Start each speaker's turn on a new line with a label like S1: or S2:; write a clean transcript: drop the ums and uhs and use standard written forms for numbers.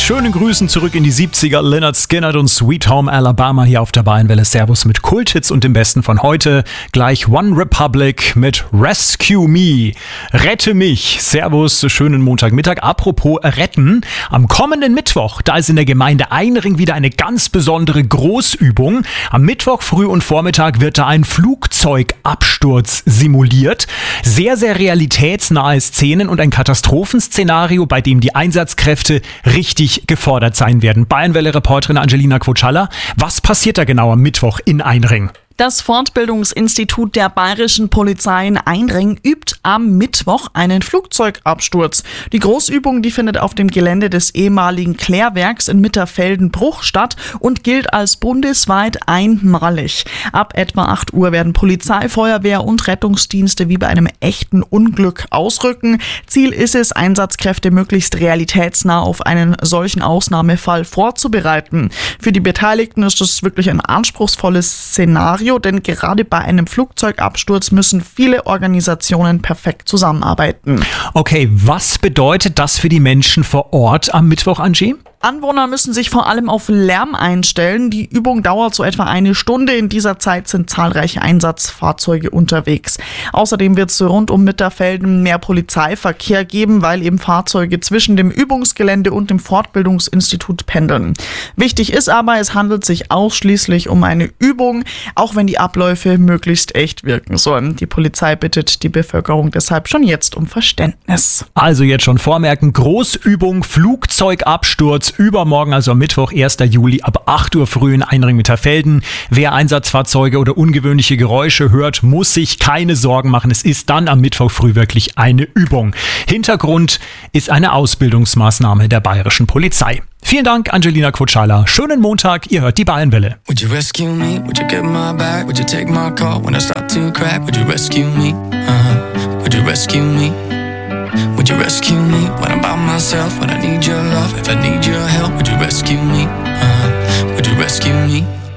S1: schönen Grüßen zurück in die 70er. Lynyrd Skynyrd und Sweet Home Alabama hier auf der Bayernwelle. Servus mit Kulthits und dem Besten von heute. Gleich One Republic mit Rescue Me. Rette mich. Servus, schönen Montagmittag. Apropos retten. Am kommenden Mittwoch, da ist in der Gemeinde Einring wieder eine ganz besondere Großübung. Am Mittwoch früh und Vormittag wird da ein Flugzeugabsturz simuliert. Sehr, sehr realitätsnahe Szenen und ein Katastrophenszenario, bei dem die Einsatzkräfte richtig gefordert sein werden. Bayernwelle-Reporterin Angelina Kvotschalla, was passiert da genau am Mittwoch in Einring?
S2: Das Fortbildungsinstitut der Bayerischen Polizei in Einring übt am Mittwoch einen Flugzeugabsturz. Die Großübung, die findet auf dem Gelände des ehemaligen Klärwerks in Mitterfelden-Bruch statt und gilt als bundesweit einmalig. Ab etwa 8 Uhr werden Polizei, Feuerwehr und Rettungsdienste wie bei einem echten Unglück ausrücken. Ziel ist es, Einsatzkräfte möglichst realitätsnah auf einen solchen Ausnahmefall vorzubereiten. Für die Beteiligten ist das wirklich ein anspruchsvolles Szenario, denn gerade bei einem Flugzeugabsturz müssen viele Organisationen perfekt zusammenarbeiten.
S1: Okay, was bedeutet das für die Menschen vor Ort am Mittwoch, Angie?
S2: Anwohner müssen sich vor allem auf Lärm einstellen. Die Übung dauert so etwa 1 Stunde. In dieser Zeit sind zahlreiche Einsatzfahrzeuge unterwegs. Außerdem wird es rund um Mitterfelden mehr Polizeiverkehr geben, weil eben Fahrzeuge zwischen dem Übungsgelände und dem Fortbildungsinstitut pendeln. Wichtig ist aber, es handelt sich ausschließlich um eine Übung, auch wenn die Abläufe möglichst echt wirken sollen. Die Polizei bittet die Bevölkerung deshalb schon jetzt um Verständnis.
S1: Also jetzt schon vormerken, Großübung, Flugzeugabsturz, übermorgen, also am Mittwoch, 1. Juli, ab 8 Uhr früh in Einring-Mitterfelden. Wer Einsatzfahrzeuge oder ungewöhnliche Geräusche hört, muss sich keine Sorgen machen. Es ist dann am Mittwoch früh wirklich eine Übung. Hintergrund ist eine Ausbildungsmaßnahme der Bayerischen Polizei. Vielen Dank, Angelina Kvotschalla. Schönen Montag, ihr hört die Bayernwelle.
S3: Would you rescue me? Would you get my back? Would you take my call when I start to crack? Would you rescue me? Would you rescue me? Would you rescue me when I'm by myself? When I need your love, if I need your help, would you rescue me? Would you rescue me?